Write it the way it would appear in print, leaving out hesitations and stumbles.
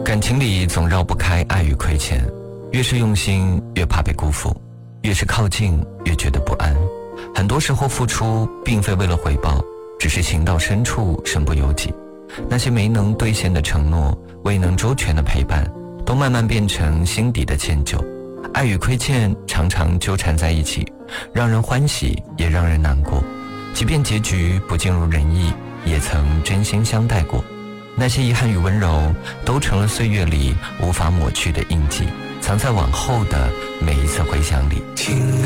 感情里总绕不开爱与亏欠，越是用心越怕被辜负，越是靠近越觉得不安。很多时候付出并非为了回报，只是情到深处身不由己。那些没能兑现的承诺，未能周全的陪伴，都慢慢变成心底的歉疚。爱与亏欠常常纠缠在一起，让人欢喜也让人难过。即便结局不尽如人意，也曾真心相待过。那些遗憾与温柔都成了岁月里无法抹去的印记，藏在往后的每一次回想里。 亲